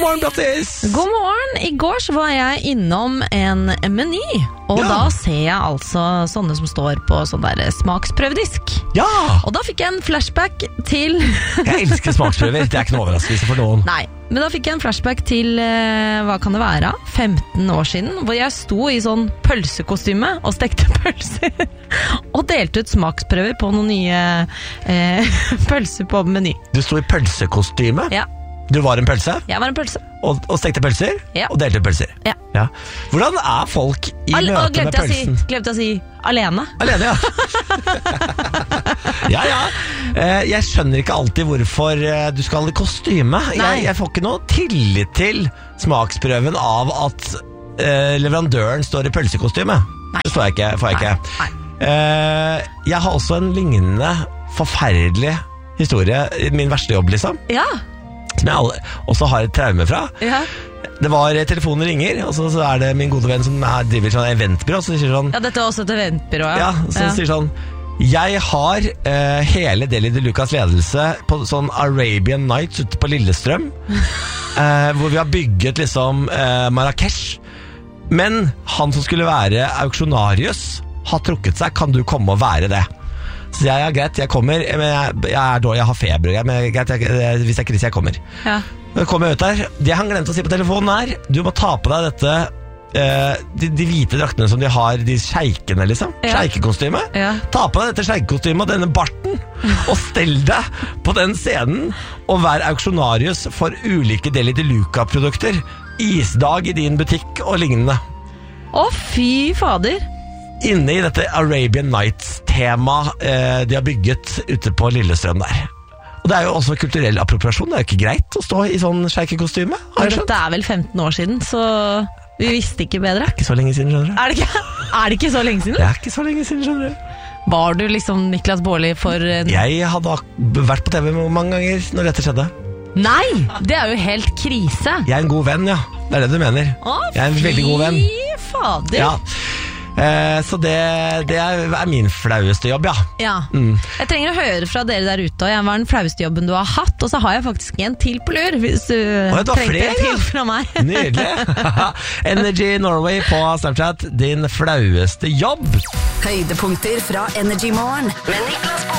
Morgen, Brattis! God morgen! I går så var jeg innom en meny, og da ser jeg altså sånne som står på sånn der smaksprøvedisk. Ja! Og da fikk jeg en flashback til... Jeg elsker smaksprøver, det er ikke noe overraskelse for noen. Nei, men da fikk jeg en flashback til, hva kan det være, 15 år siden, hvor jeg sto i sånn pølsekostyme og stekte pølser, og delte ut smaksprøver på noen nye pølser på meny. Du sto i pølsekostyme? Ja. Du var en pølse? Jeg var en pølse. Og stekte pølser? Ja. Og delte ut pølser? Ja. Hvordan er folk i møte med pølsen? Glemte å si alene. Alene, ja. ja. Jeg skjønner ikke alltid hvorfor du skal i kostyme. Jeg får ikke noe tillit til smaksprøven av at leverandøren står i pølsekostyme. Nei. Det får jeg ikke. Nei. Jeg har også en lignende forferdelig historie. Min verste jobb, liksom. Ja. Som jeg også har et traume fra. Ja. Det var telefonen ringer, og så er det min gode venn som driver sånn eventbyrå, så sier sånn... Ja, dette er også et eventbyrå, sier sånn: jeg har hele Deli de Lucas ledelse på sånn Arabian Nights ute på Lillestrøm, hvor vi har bygget liksom Marrakesh. Men han som skulle være auksjonarius har trukket seg, kan du komme og være det? Så jeg, greit, jeg kommer, men jeg er dårlig, jeg har feber, men greit, hvis jeg kriser, jeg kommer. Ja. Da kommer jeg ut der. Det han glemte å si på telefonen er: du må ta på deg dette, de hvite draktene som de har, de sjeikene liksom, sjeikekostyme. Ta på deg dette sjeikekostymet og denne barten, og stell deg på den scenen, og vær auksjonarius for ulike Deli de Luca-produkter. Isdag i din butikk og lignende. Å, fy fader! Inne i dette Arabian Nights-tema de har bygget ute på Lillestrøm der. Og det er jo også kulturell appropriasjon. Det er jo ikke greit å stå i sånn sjeikekostyme. Dette er vel 15 år siden, så vi visste ikke bedre. Det er ikke så lenge siden, skjønner du. Er det ikke så lenge siden? Det er ikke så lenge siden, skjønner du. Var du liksom Niklas Baarli for Jeg hadde vært på TV mange ganger når dette skjedde. Nei, det er jo helt krise. Jeg er en god venn, ja. Det er det du mener. Jeg er en veldig god venn. Fy fader. Ja. Så det er min flaueste jobb, ja. Jeg trenger å høre fra dere der ute. Og jeg var den flaueste jobben du har hatt. Og så har jeg faktisk en til på lur, hvis du trengte en til fra meg. Nydelig. Energy Norway på Snapchat. Din flaueste jobb. Høydepunkter fra Energy Morgen med Niklas Baarli.